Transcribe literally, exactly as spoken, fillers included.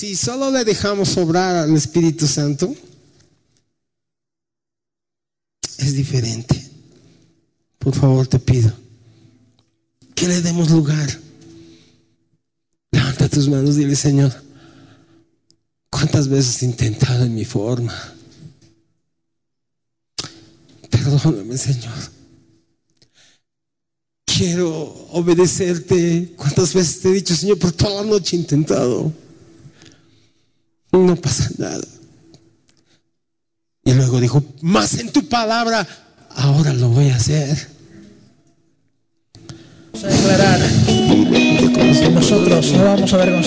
si solo le dejamos obrar al Espíritu Santo, es diferente. Por favor, te pido que le demos lugar. Levanta tus manos y dile: Señor, ¿cuántas veces he intentado en mi forma? Perdóname, Señor. Quiero obedecerte. ¿Cuántas veces te he dicho: Señor, por toda la noche he intentado? No pasa nada. Y luego dijo: más en tu palabra, ahora lo voy a hacer. Vamos a declarar que nosotros no vamos a avergonzar.